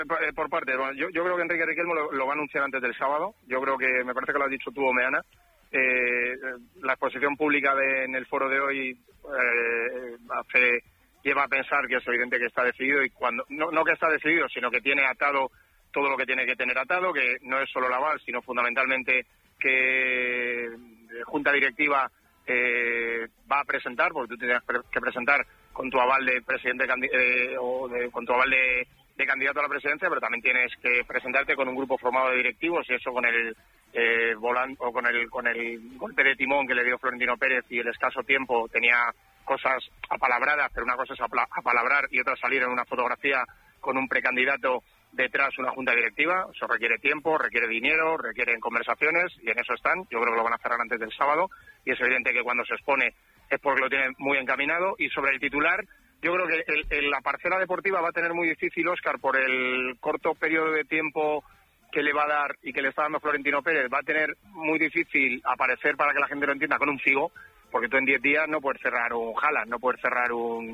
por parte. Bueno, yo creo que Enrique Riquelme lo va a anunciar antes del sábado. Yo creo que, me parece que lo has dicho tú, Omeana. La exposición pública en el foro de hoy lleva a pensar que es evidente que está decidido, y cuando no que está decidido, sino que tiene atado todo lo que tiene que tener atado, que no es solo el aval, sino fundamentalmente que Junta Directiva va a presentar, porque tú tienes que presentar con tu aval de presidente con tu aval de candidato a la presidencia, pero también tienes que presentarte con un grupo formado de directivos, y eso con el con el golpe de timón que le dio Florentino Pérez y el escaso tiempo tenía cosas apalabradas, pero una cosa es apalabrar y otra salir en una fotografía con un precandidato detrás una junta directiva. Eso requiere tiempo, requiere dinero, requieren conversaciones, y en eso están. Yo creo que lo van a cerrar antes del sábado, y es evidente que cuando se expone es porque lo tienen muy encaminado. Y sobre el titular, yo creo que la parcela deportiva va a tener muy difícil, Óscar, por el corto periodo de tiempo que le va a dar y que le está dando Florentino Pérez. Va a tener muy difícil aparecer, para que la gente lo entienda, con un Figo, porque tú en 10 días no puedes cerrar un Haaland, no puedes cerrar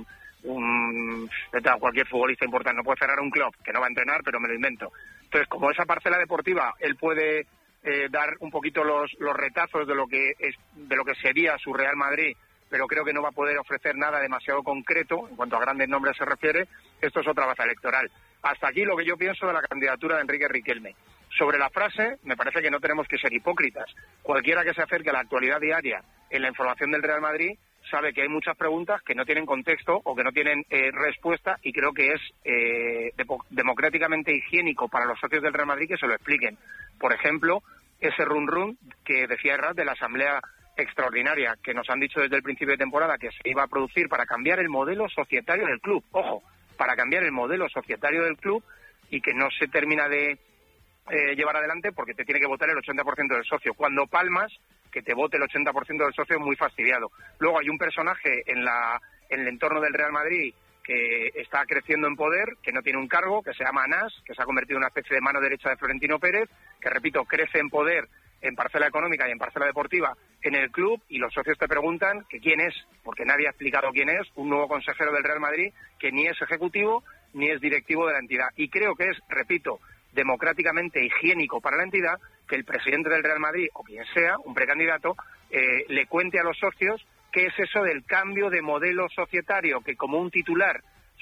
cualquier futbolista importante, no puede cerrar un club que no va a entrenar, pero me lo invento. Entonces, como esa parcela deportiva, él puede dar un poquito los retazos de lo que sería su Real Madrid, pero creo que no va a poder ofrecer nada demasiado concreto en cuanto a grandes nombres se refiere. Esto es otra baza electoral. Hasta aquí lo que yo pienso de la candidatura de Enrique Riquelme. Sobre la frase, me parece que no tenemos que ser hipócritas. Cualquiera que se acerque a la actualidad diaria en la información del Real Madrid sabe que hay muchas preguntas que no tienen contexto o que no tienen respuesta, y creo que es democráticamente higiénico para los socios del Real Madrid que se lo expliquen. Por ejemplo, ese run que decía Herrad de la asamblea extraordinaria que nos han dicho desde el principio de temporada que se iba a producir para cambiar el modelo societario del club. Ojo, para cambiar el modelo societario del club, y que no se termina de llevar adelante porque te tiene que votar el 80% del socio. Cuando palmas, que te vote el 80% del socio es muy fastidiado. Luego hay un personaje en el entorno del Real Madrid que está creciendo en poder, que no tiene un cargo, que se llama Anas, que se ha convertido en una especie de mano derecha de Florentino Pérez, que, repito, crece en poder en parcela económica y en parcela deportiva en el club, y los socios te preguntan que quién es, porque nadie ha explicado quién es, un nuevo consejero del Real Madrid que ni es ejecutivo ni es directivo de la entidad. Y creo que es, repito, democráticamente higiénico para la entidad que el presidente del Real Madrid, o quien sea, un precandidato, le cuente a los socios qué es eso del cambio de modelo societario, que como un titular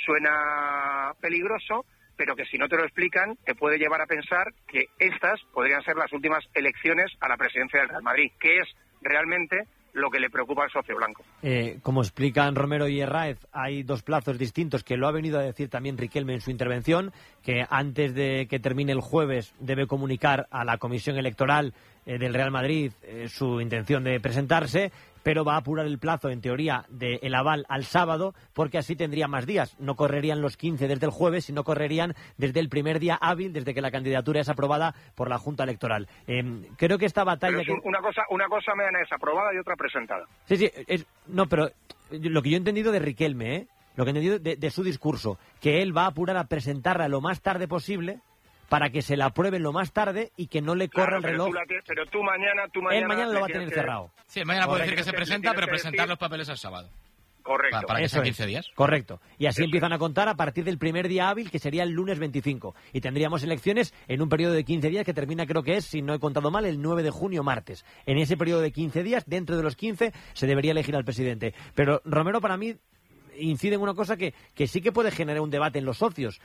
suena peligroso, pero que si no te lo explican te puede llevar a pensar que estas podrían ser las últimas elecciones a la presidencia del Real Madrid, que es realmente lo que le preocupa al socio blanco. Como explican Romero y Herráez, hay dos plazos distintos, que lo ha venido a decir también Riquelme en su intervención, que antes de que termine el jueves debe comunicar a la Comisión Electoral del Real Madrid su intención de presentarse, pero va a apurar el plazo, en teoría, del aval al sábado, porque así tendría más días. No correrían los 15 desde el jueves, sino correrían desde el primer día hábil, desde que la candidatura es aprobada por la Junta Electoral. Creo que esta batalla... Pero una cosa me es aprobada y otra presentada. Sí, no, pero lo que yo he entendido de Riquelme, lo que he entendido de su discurso, que él va a apurar a presentarla lo más tarde posible, para que se la aprueben lo más tarde y que no le corra el reloj. Pero tú mañana... Él mañana lo va a tener cerrado. Sí, mañana puede decir que se presenta, pero presentar los papeles el sábado. Correcto. Para que sean 15 días. Correcto. Y así empiezan a contar a partir del primer día hábil, que sería el lunes 25. Y tendríamos elecciones en un periodo de 15 días que termina, creo que es, si no he contado mal, el 9 de junio, martes. En ese periodo de 15 días, dentro de los 15, se debería elegir al presidente. Pero Romero, para mí, incide en una cosa que sí que puede generar un debate en los socios.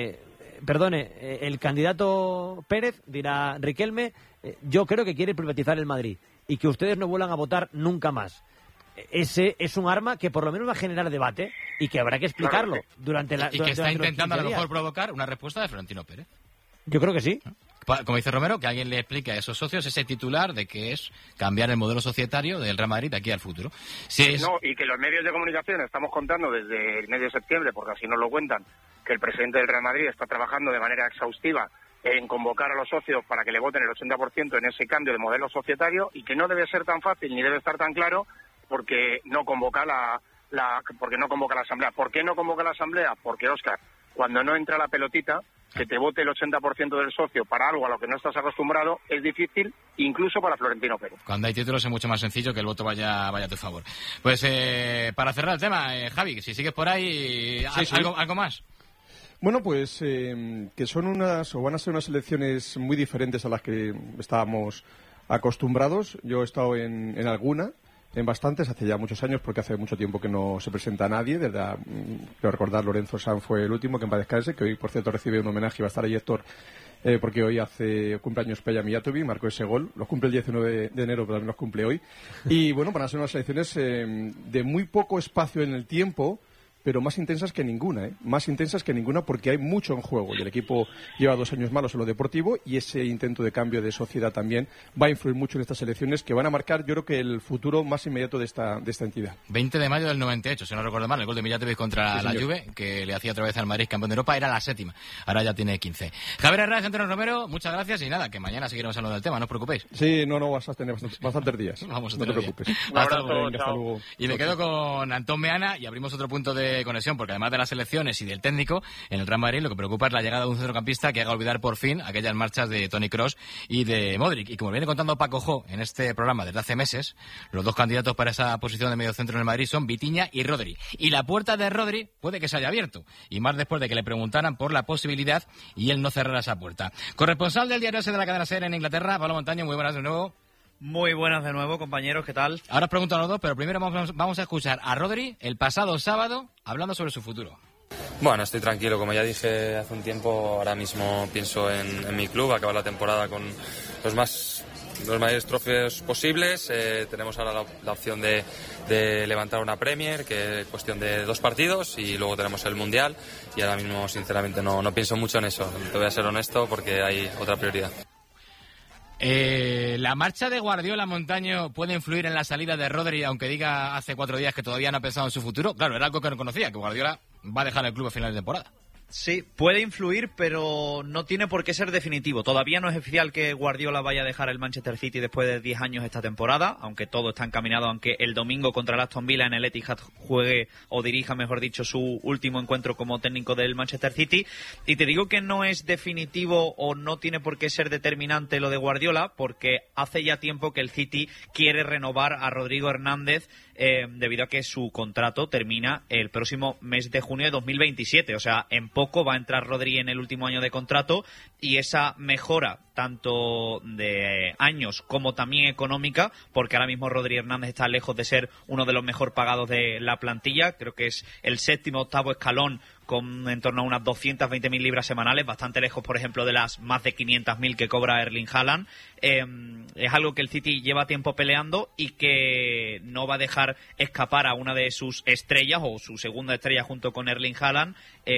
El candidato Pérez, dirá Riquelme, yo creo que quiere privatizar el Madrid y que ustedes no vuelvan a votar nunca más. Ese es un arma que por lo menos va a generar debate y que habrá que explicarlo durante la... Y que está intentando a lo mejor provocar una respuesta de Florentino Pérez. Yo creo que sí. Como dice Romero, que alguien le explique a esos socios ese titular de que es cambiar el modelo societario del Real Madrid de aquí al futuro. Y que los medios de comunicación estamos contando desde el mes de septiembre, porque así nos lo cuentan, que el presidente del Real Madrid está trabajando de manera exhaustiva en convocar a los socios para que le voten el 80% en ese cambio de modelo societario, y que no debe ser tan fácil ni debe estar tan claro porque no convoca la asamblea. ¿Por qué no convoca la asamblea? Porque, Óscar, cuando no entra la pelotita, que te vote el 80% del socio para algo a lo que no estás acostumbrado es difícil, incluso para Florentino Pérez. Cuando hay títulos es mucho más sencillo que el voto vaya a tu favor. Pues para cerrar el tema, Javi, si sigues por ahí, sí. ¿algo más? Bueno, pues que son van a ser unas elecciones muy diferentes a las que estábamos acostumbrados. Yo he estado en alguna, en bastantes, hace ya muchos años, porque hace mucho tiempo que no se presenta a nadie. Quiero recordar, Lorenzo Sanz fue el último, que en paz descanse, que hoy, por cierto, recibe un homenaje y va a estar ahí Héctor, porque hoy hace cumpleaños Peja Mijatovic, marcó ese gol. Los cumple el 19 de enero, pero también los cumple hoy. Y bueno, van a ser unas elecciones de muy poco espacio en el tiempo, pero más intensas que ninguna, más intensas que ninguna, porque hay mucho en juego y el equipo lleva 2 años malos en lo deportivo, y ese intento de cambio de sociedad también va a influir mucho en estas elecciones, que van a marcar, yo creo, que el futuro más inmediato de esta entidad. 20 de mayo del 98, si no recuerdo mal, el gol de Mijatovic contra la Juve, que le hacía otra vez al Madrid campeón de Europa, era la 7ª, ahora ya tiene 15. Javier Herrera, Antonio Romero, muchas gracias, y nada, que mañana seguiremos hablando del tema, no os preocupéis. Sí, no, vas a tener bastantes días. Vamos a no te preocupes. Hasta luego. Y me quedo con Antón Meana y abrimos otro punto de conexión, porque además de las elecciones y del técnico, en el Real Madrid lo que preocupa es la llegada de un centrocampista que haga olvidar por fin aquellas marchas de Toni Kroos y de Modric. Y como viene contando Paco Jo en este programa desde hace meses, los 2 candidatos para esa posición de mediocentro en el Madrid son Vitinha y Rodri. Y la puerta de Rodri puede que se haya abierto, y más después de que le preguntaran por la posibilidad y él no cerrara esa puerta. Corresponsal del diario S de la cadena SER en Inglaterra, Pablo Montaño, muy buenas de nuevo. Muy buenas de nuevo, compañeros, ¿qué tal? Ahora os pregunto a los dos, pero primero vamos a escuchar a Rodri el pasado sábado hablando sobre su futuro. Bueno, estoy tranquilo, como ya dije hace un tiempo, ahora mismo pienso en mi club, acabar la temporada con los mayores trofeos posibles. Tenemos ahora la opción de levantar una Premier, que es cuestión de 2 partidos, y luego tenemos el Mundial, y ahora mismo sinceramente no pienso mucho en eso, te voy a ser honesto, porque hay otra prioridad. ¿La marcha de Guardiola, Montaño, puede influir en la salida de Rodri, aunque diga hace 4 días que todavía no ha pensado en su futuro? Claro, era algo que no conocía, que Guardiola va a dejar el club a final de temporada. Sí, puede influir, pero no tiene por qué ser definitivo. Todavía no es oficial que Guardiola vaya a dejar el Manchester City después de 10 años esta temporada, aunque todo está encaminado, aunque el domingo contra el Aston Villa en el Etihad juegue, o dirija, mejor dicho, su último encuentro como técnico del Manchester City. Y te digo que no es definitivo o no tiene por qué ser determinante lo de Guardiola, porque hace ya tiempo que el City quiere renovar a Rodrigo Hernández, debido a que su contrato termina el próximo mes de junio de 2027. O sea, en poco va a entrar Rodri en el último año de contrato, y esa mejora tanto de años como también económica, porque ahora mismo Rodri Hernández está lejos de ser uno de los mejor pagados de la plantilla. Creo que es el 7º, 8º escalón, con en torno a unas 220.000 libras semanales, bastante lejos, por ejemplo, de las más de 500.000 que cobra Erling Haaland. Es algo que el City lleva tiempo peleando y que no va a dejar escapar a una de sus estrellas, o su segunda estrella junto con Erling Haaland,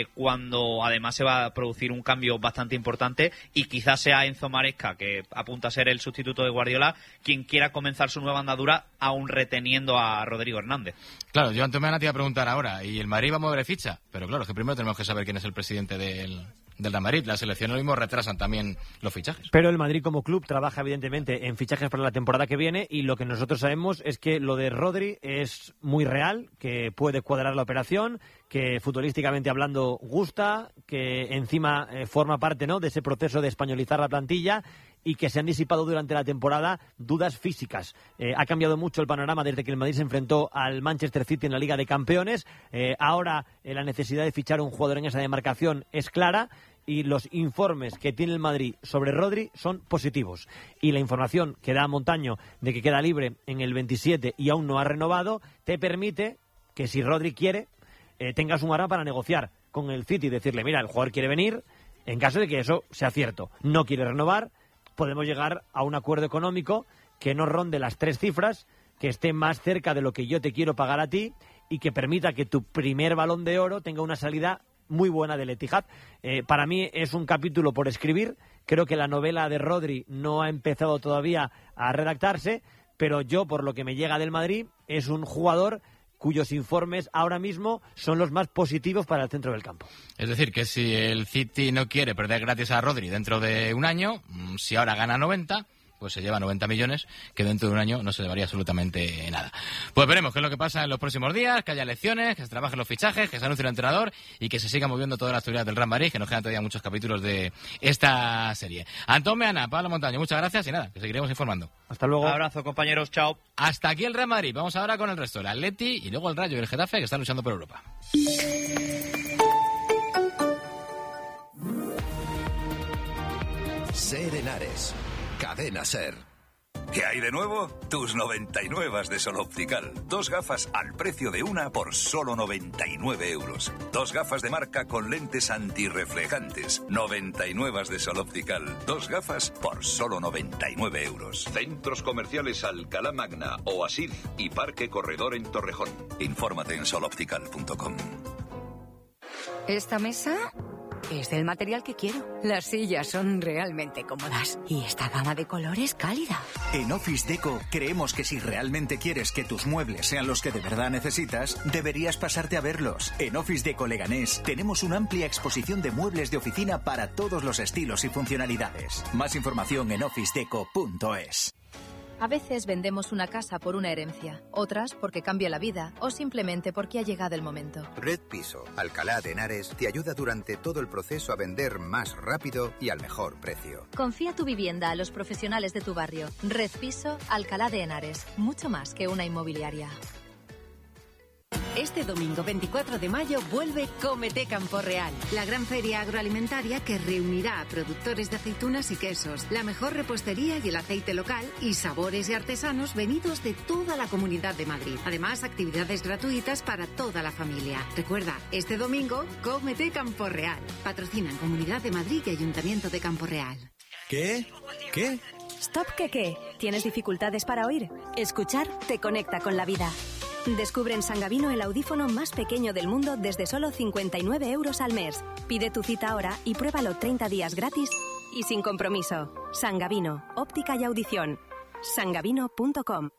cuando además se va a producir un cambio bastante importante, y quizás sea Enzo Maresca, que apunta a ser el sustituto de Guardiola, quien quiera comenzar su nueva andadura, aún reteniendo a Rodrigo Hernández. Claro, yo Antonio te iba a preguntar ahora, ¿y el Madrid va a mover ficha? Pero claro, es que primero tenemos que saber quién es el presidente del Real Madrid. Las elecciones lo mismo retrasan también los fichajes. Pero el Madrid como club trabaja evidentemente en fichajes para la temporada que viene, y lo que nosotros sabemos es que lo de Rodri es muy real, que puede cuadrar la operación, que futbolísticamente hablando gusta, que encima forma parte, ¿no?, de ese proceso de españolizar la plantilla, y que se han disipado durante la temporada dudas físicas. Ha cambiado mucho el panorama desde que el Madrid se enfrentó al Manchester City en la Liga de Campeones. Ahora la necesidad de fichar un jugador en esa demarcación es clara, y los informes que tiene el Madrid sobre Rodri son positivos. Y la información que da Montaño de que queda libre en el 27 y aún no ha renovado, te permite que, si Rodri quiere, tengas un arma para negociar con el City y decirle: mira, el jugador quiere venir, en caso de que eso sea cierto. No quiere renovar, podemos llegar a un acuerdo económico que no ronde las 3 cifras, que esté más cerca de lo que yo te quiero pagar a ti, y que permita que tu primer Balón de Oro tenga una salida muy buena del Etihad. Para mí es un capítulo por escribir. Creo que la novela de Rodri no ha empezado todavía a redactarse, pero yo, por lo que me llega del Madrid, es un jugador cuyos informes ahora mismo son los más positivos para el centro del campo. Es decir, que si el City no quiere perder gratis a Rodri dentro de un año, si ahora gana 90... pues se lleva 90 millones, que dentro de un año no se llevaría absolutamente nada. Pues veremos qué es lo que pasa en los próximos días, que haya elecciones, que se trabajen los fichajes, que se anuncie el entrenador y que se siga moviendo toda la actualidad del Real Madrid, que nos quedan todavía muchos capítulos de esta serie. Antón Meana, Pablo Montaño, muchas gracias y nada, que seguiremos informando. Hasta luego. Un abrazo, compañeros, chao. Hasta aquí el Real Madrid. Vamos ahora con el resto, el Atleti y luego el Rayo y el Getafe, que están luchando por Europa. Ser Henares. Cadena Ser. ¿Qué hay de nuevo? Tus 99 de Sol Optical. 2 gafas al precio de una por solo 99 euros. 2 gafas de marca con lentes antirreflejantes. 99 de Sol Optical. 2 gafas por solo 99 euros. Centros comerciales Alcalá Magna, Oasis y Parque Corredor en Torrejón. Infórmate en soloptical.com. ¿Esta mesa? Es del material que quiero. Las sillas son realmente cómodas. Y esta gama de colores cálida. En Office Deco creemos que si realmente quieres que tus muebles sean los que de verdad necesitas, deberías pasarte a verlos. En Office Deco Leganés tenemos una amplia exposición de muebles de oficina para todos los estilos y funcionalidades. Más información en officedeco.es. A veces vendemos una casa por una herencia, otras porque cambia la vida o simplemente porque ha llegado el momento. Red Piso, Alcalá de Henares, te ayuda durante todo el proceso a vender más rápido y al mejor precio. Confía tu vivienda a los profesionales de tu barrio. Red Piso, Alcalá de Henares, mucho más que una inmobiliaria. Este domingo 24 de mayo vuelve Cómete Campo Real, la gran feria agroalimentaria que reunirá a productores de aceitunas y quesos, la mejor repostería y el aceite local y sabores y artesanos venidos de toda la Comunidad de Madrid. Además, actividades gratuitas para toda la familia. Recuerda, este domingo, Cómete Campo Real. Patrocinan Comunidad de Madrid y Ayuntamiento de Campo Real. ¿Qué? Stop, ¿qué? ¿Tienes dificultades para oír? Escuchar te conecta con la vida. Descubre en Sangavino el audífono más pequeño del mundo desde solo 59 euros al mes. Pide tu cita ahora y pruébalo 30 días gratis y sin compromiso. Sangavino, óptica y audición. Sangavino.com.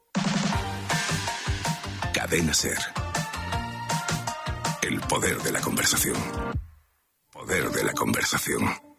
Cadena Ser. El poder de la conversación. Poder de la conversación.